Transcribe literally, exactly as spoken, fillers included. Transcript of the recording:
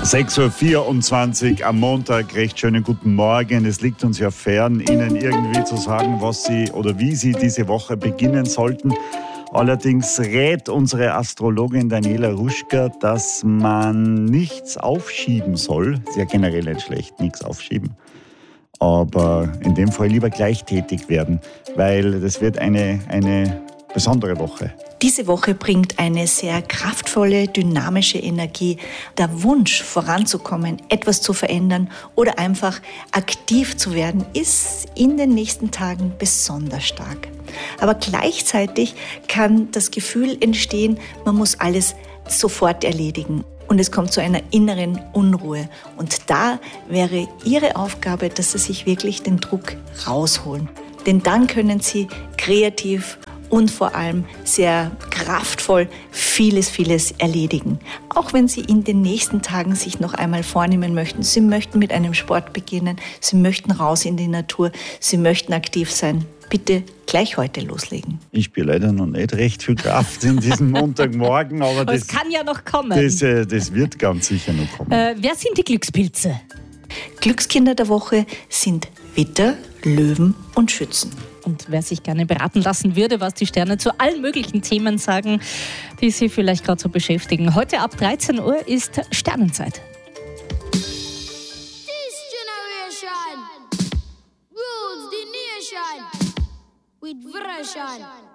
sechs Uhr vierundzwanzig am Montag, recht schönen guten Morgen. Es liegt uns ja fern, Ihnen irgendwie zu sagen, was Sie oder wie Sie diese Woche beginnen sollten. Allerdings rät unsere Astrologin Daniela Ruschka, dass man nichts aufschieben soll. Ist ja generell nicht schlecht, nichts aufschieben. Aber in dem Fall lieber gleichtätig werden, weil das wird eine, eine besondere Woche. Diese Woche bringt eine sehr kraftvolle, dynamische Energie. Der Wunsch, voranzukommen, etwas zu verändern oder einfach aktiv zu werden, ist in den nächsten Tagen besonders stark. Aber gleichzeitig kann das Gefühl entstehen, man muss alles sofort erledigen. Und es kommt zu einer inneren Unruhe. Und da wäre Ihre Aufgabe, dass Sie sich wirklich den Druck rausholen. Denn dann können Sie kreativ und vor allem sehr kraftvoll vieles, vieles erledigen. Auch wenn Sie in den nächsten Tagen sich noch einmal vornehmen möchten, Sie möchten mit einem Sport beginnen, Sie möchten raus in die Natur, Sie möchten aktiv sein, bitte gleich heute loslegen. Ich bin leider noch nicht recht viel Kraft in diesem Montagmorgen, aber das, das kann ja noch kommen. Das, das wird ganz sicher noch kommen. Äh, wer sind die Glückspilze? Glückskinder der Woche sind Widder, Löwen und Schützen. Und wer sich gerne beraten lassen würde, was die Sterne zu allen möglichen Themen sagen, die Sie vielleicht gerade so beschäftigen. Heute ab dreizehn Uhr ist Sternenzeit. This generation rules the nation with version.